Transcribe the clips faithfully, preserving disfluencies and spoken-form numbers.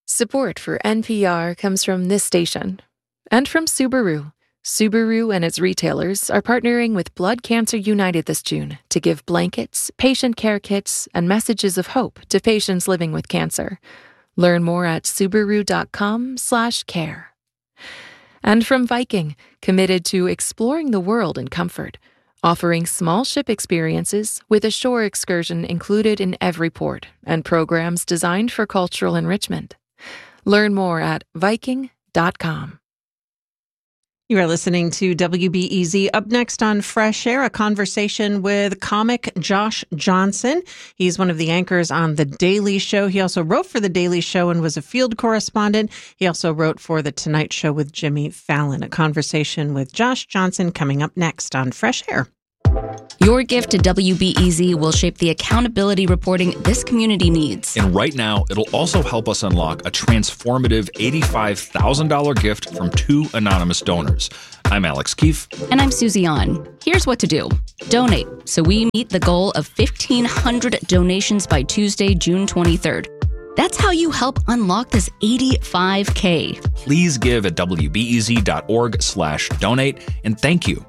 Support for N P R comes from this station and from Subaru. Subaru and its retailers are partnering with Blood Cancer United this June to give blankets, patient care kits, and messages of hope to patients living with cancer. Learn more at subaru.com slash care. And from Viking, committed to exploring the world in comfort, offering small ship experiences with a shore excursion included in every port and programs designed for cultural enrichment. Learn more at viking dot com. You are listening to W B E Z. Up next on Fresh Air, a conversation with comic Josh Johnson. He's one of the anchors on The Daily Show. He also wrote for The Daily Show and was a field correspondent. He also wrote for The Tonight Show with Jimmy Fallon. A conversation with Josh Johnson coming up next on Fresh Air. Your gift to W B E Z will shape the accountability reporting this community needs. And right now, it'll also help us unlock a transformative eighty-five thousand dollars gift from two anonymous donors. I'm Alex Keefe. And I'm Susie An. Here's what to do. Donate so we meet the goal of fifteen hundred donations by Tuesday, June twenty-third. That's how you help unlock this eighty-five K. Please give at wbez.org slash donate, and thank you.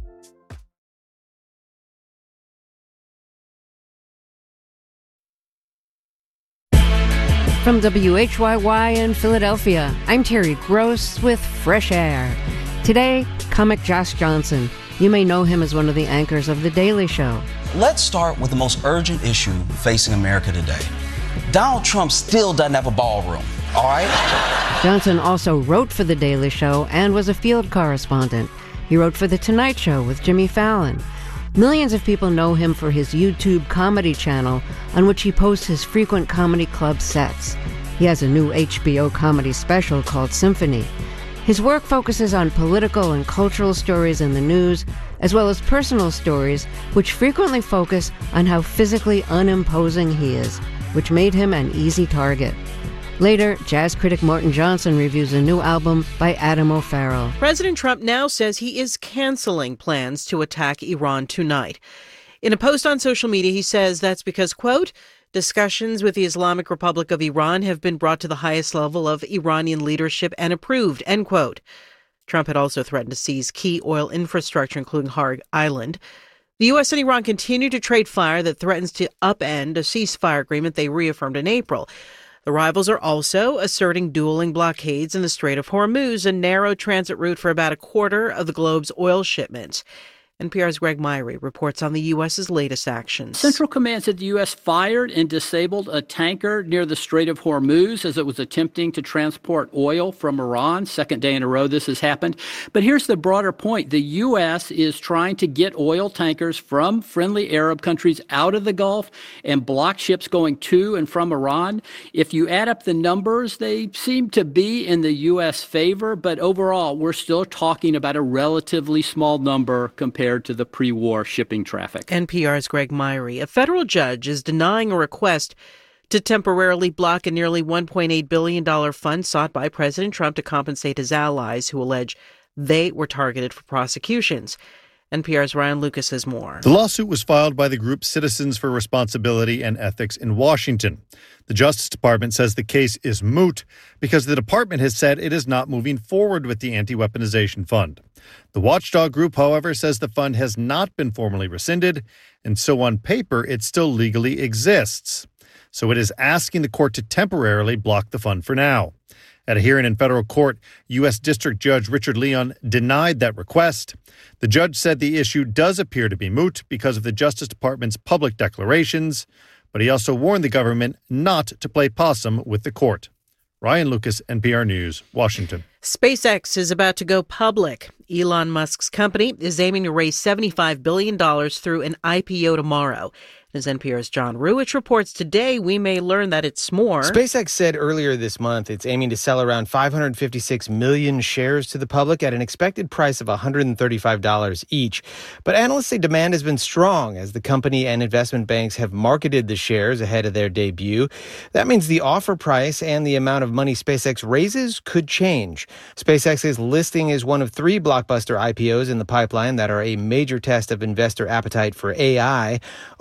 From W H Y Y in Philadelphia, I'm Terry Gross with Fresh Air. Today, comic Josh Johnson. You may know him as one of the anchors of The Daily Show. Let's start with the most urgent issue facing America today. Donald Trump still doesn't have a ballroom, all right? Johnson also wrote for The Daily Show and was a field correspondent. He wrote for The Tonight Show with Jimmy Fallon. Millions of people know him for his YouTube comedy channel, on which he posts his frequent comedy club sets. He has a new H B O comedy special called Symphony. His work focuses on political and cultural stories in the news, as well as personal stories, which frequently focus on how physically unimposing he is, which made him an easy target. Later, jazz critic Martin Johnson reviews a new album by Adam O'Farrell. President Trump now says he is canceling plans to attack Iran tonight. In a post on social media, he says that's because, quote, discussions with the Islamic Republic of Iran have been brought to the highest level of Iranian leadership and approved, end quote. Trump had also threatened to seize key oil infrastructure, including Har Island. The U S and Iran continue to trade fire that threatens to upend a ceasefire agreement they reaffirmed in April. The rivals are also asserting dueling blockades in the Strait of Hormuz, a narrow transit route for about a quarter of the globe's oil shipments. N P R's Greg Myrie reports on the U S's latest actions. Central Command said the U S fired and disabled a tanker near the Strait of Hormuz as it was attempting to transport oil from Iran. Second day in a row this has happened. But here's the broader point. The U S is trying to get oil tankers from friendly Arab countries out of the Gulf and block ships going to and from Iran. If you add up the numbers, they seem to be in the U S favor. But overall, we're still talking about a relatively small number compared to the pre-war shipping traffic. N P R's Greg Myrie. A federal judge is denying a request to temporarily block a nearly one point eight billion dollars fund sought by President Trump to compensate his allies who allege they were targeted for prosecutions. N P R's Ryan Lucas has more. The lawsuit was filed by the group Citizens for Responsibility and Ethics in Washington. The Justice Department says the case is moot because the department has said it is not moving forward with the anti-weaponization fund. The watchdog group, however, says the fund has not been formally rescinded, and so on paper it still legally exists. So it is asking the court to temporarily block the fund for now. At a hearing in federal court, U S. District Judge Richard Leon denied that request. The judge said the issue does appear to be moot because of the Justice Department's public declarations, but he also warned the government not to play possum with the court. Ryan Lucas, N P R News, Washington. SpaceX is about to go public. Elon Musk's company is aiming to raise seventy-five billion dollars through an I P O tomorrow. As N P R's John Ruwitch reports today, we may learn that it's more. SpaceX said earlier this month it's aiming to sell around five hundred fifty-six million shares to the public at an expected price of one hundred thirty-five dollars each. But analysts say demand has been strong as the company and investment banks have marketed the shares ahead of their debut. That means the offer price and the amount of money SpaceX raises could change. SpaceX's listing is one of three blockbuster I P Os in the pipeline that are a major test of investor appetite for A I. OpenAI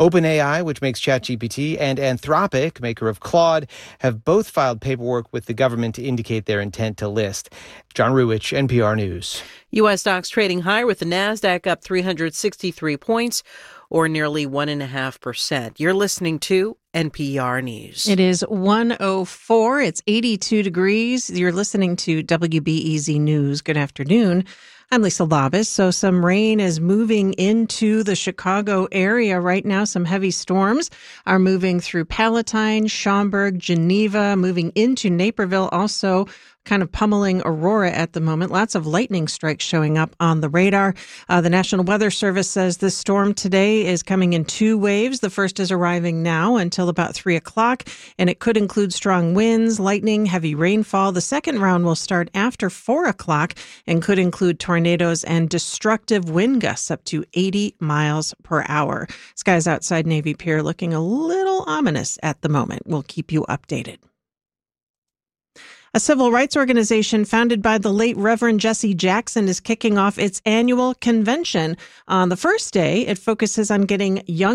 I, which makes ChatGPT, and Anthropic, maker of Claude, have both filed paperwork with the government to indicate their intent to list. John Ruwitch, N P R News. U S stocks trading higher with the NASDAQ up three hundred sixty-three points, or nearly one point five percent. You're listening to N P R News. It is one oh four. It's eighty-two degrees. You're listening to W B E Z News. Good afternoon. I'm Lisa Labus. So some rain is moving into the Chicago area right now. Some heavy storms are moving through Palatine, Schaumburg, Geneva, moving into Naperville, also kind of pummeling Aurora at the moment. Lots of lightning strikes showing up on the radar. Uh, the National Weather Service says this storm today is coming in two waves. The first is arriving now until about three o'clock, and it could include strong winds, lightning, heavy rainfall. The second round will start after four o'clock and could include tornadoes and destructive wind gusts up to eighty miles per hour. Skies outside Navy Pier looking a little ominous at the moment. We'll keep you updated. A civil rights organization founded by the late Reverend Jesse Jackson is kicking off its annual convention. On the first day, it focuses on getting young